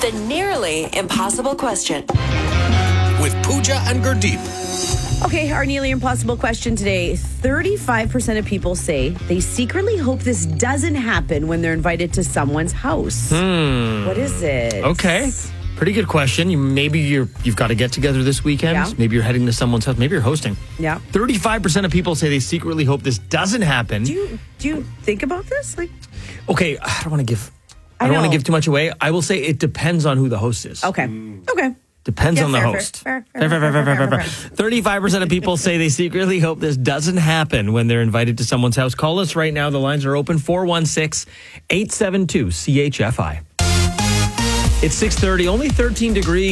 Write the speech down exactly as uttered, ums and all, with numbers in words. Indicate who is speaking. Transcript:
Speaker 1: The nearly impossible question.
Speaker 2: With Pooja and Gurdeep.
Speaker 3: Okay, our nearly impossible question today. thirty-five percent of people say they secretly hope this doesn't happen when they're invited to someone's house.
Speaker 4: Hmm.
Speaker 3: What is it?
Speaker 4: Okay. Pretty good question. You maybe you're you've got a get together this weekend.
Speaker 3: Yeah.
Speaker 4: Maybe you're heading to someone's house. Maybe you're hosting.
Speaker 3: Yeah.
Speaker 4: thirty-five percent of people say they secretly hope this doesn't happen.
Speaker 3: Do you do you think about this? Like,
Speaker 4: Okay, I don't want to give I,
Speaker 3: I
Speaker 4: don't want to
Speaker 3: know.
Speaker 4: give too much away. I will say it depends on who the host is.
Speaker 3: okay, okay.
Speaker 4: Depends
Speaker 3: Yeah,
Speaker 4: on the
Speaker 3: fair,
Speaker 4: host.
Speaker 3: fair, fair, fair, fair, fair, fair, fair, fair.
Speaker 4: thirty-five percent of people say they secretly hope this doesn't happen when they're invited to someone's house. Call us right now. The lines are open. four one six, eight seven two, C H F I. It's six thirty, only thirteen degrees.